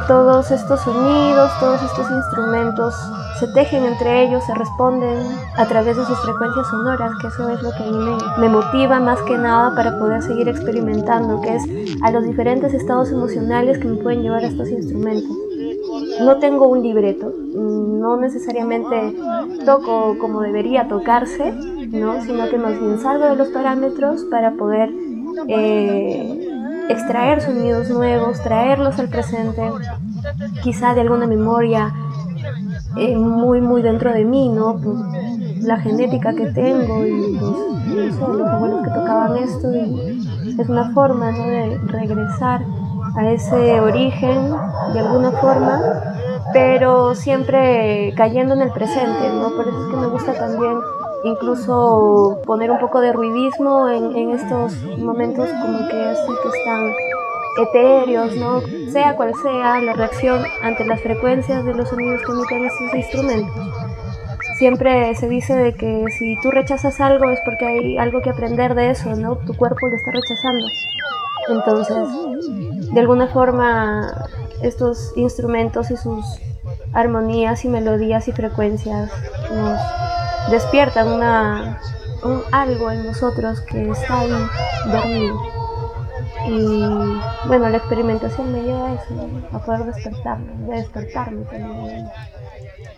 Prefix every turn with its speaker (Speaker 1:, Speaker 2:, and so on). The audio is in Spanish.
Speaker 1: todos estos sonidos, todos estos instrumentos se tejen entre ellos, se responden a través de sus frecuencias sonoras, que eso es lo que a mí me motiva más que nada para poder seguir experimentando, que es a los diferentes estados emocionales que me pueden llevar a estos instrumentos. No tengo un libreto, no necesariamente toco como debería tocarse, ¿no? Sino que más bien salgo de los parámetros para poder extraer sonidos nuevos, traerlos al presente, quizá de alguna memoria muy dentro de mí, ¿no? Por la genética que tengo y los abuelos que tocaban esto, y es una forma, ¿no?, de regresar a ese origen de alguna forma, pero siempre cayendo en el presente, ¿no? Por eso es que me gusta también incluso poner un poco de ruidismo en estos momentos como que así que están etéreos, ¿no? Sea cual sea la reacción ante las frecuencias de los sonidos que emiten estos instrumentos. Siempre se dice de que si tú rechazas algo es porque hay algo que aprender de eso, ¿no? Tu cuerpo lo está rechazando. Entonces, de alguna forma, estos instrumentos y sus armonías y melodías y frecuencias nos despiertan un algo en nosotros que está ahí dormido. Y bueno, la experimentación me lleva a eso, ¿no?, a poder despertarme también.